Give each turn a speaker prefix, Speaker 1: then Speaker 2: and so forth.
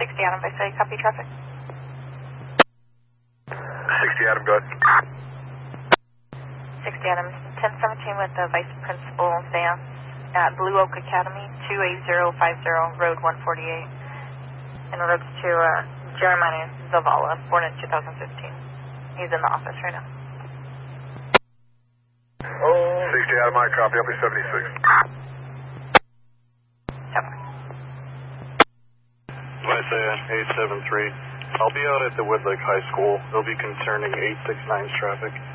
Speaker 1: 60 Adam, by say, copy traffic.
Speaker 2: 60 Adam, go ahead.
Speaker 1: 60 Adam, 1017 with the Vice Principal Vance at Blue Oak Academy, 28050 Road 148. In regards to Jeremiah Zavala, born in 2015. He's in the office right now.
Speaker 2: 60 Adam, I copy, I'll be 76.
Speaker 3: Isaiah 873. I'll be out at the Woodlake High School. They'll be concerning 869's traffic.